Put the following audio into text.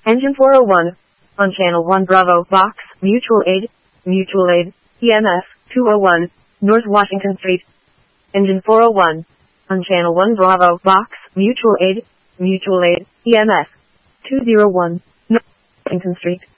Engine 401. On Channel 1 Bravo, Box, Mutual Aid, EMF, 201, North Washington Street. Engine 401. On Channel 1 Bravo, Box, Mutual Aid, EMF, 201, North Washington Street.